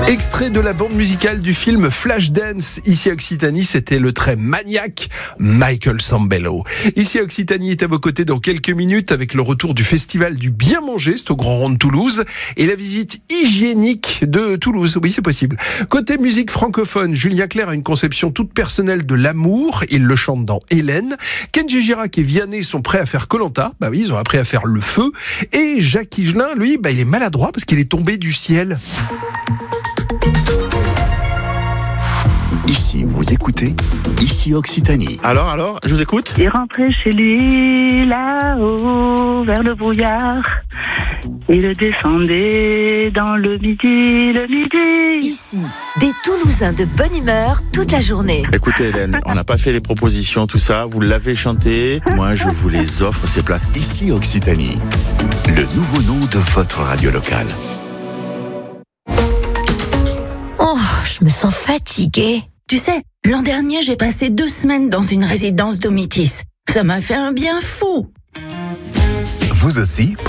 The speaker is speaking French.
Extrait de la bande musicale du film Flashdance. Ici à Occitanie, c'était le très maniaque Michael Sambello. Ici à Occitanie est à vos côtés dans quelques minutes avec le retour du festival du bien manger, c'est au Grand Rond de Toulouse, et la visite hygiénique de Toulouse. Oui, c'est possible. Côté musique francophone, Julien Clerc a une conception toute personnelle de l'amour. Il le chante dans Hélène. Kenji Girac et Vianney sont prêts à faire Koh-Lanta. Bah oui, ils ont appris à faire le feu. Et Jacques Higelin, lui, il est maladroit parce qu'il est tombé du ciel. Ici, vous écoutez Ici Occitanie. Alors, je vous écoute. Il rentrait chez lui, là-haut, vers le brouillard. Il descendait dans le midi. Ici, des Toulousains de bonne humeur toute la journée. Écoutez Hélène, on n'a pas fait les propositions, tout ça, vous l'avez chanté. Moi, je vous les offre, ces places. Ici Occitanie, le nouveau nom de votre radio locale. Oh, je me sens fatiguée. Tu sais, l'an dernier, j'ai passé 2 semaines dans une résidence Domitis. Ça m'a fait un bien fou. Vous aussi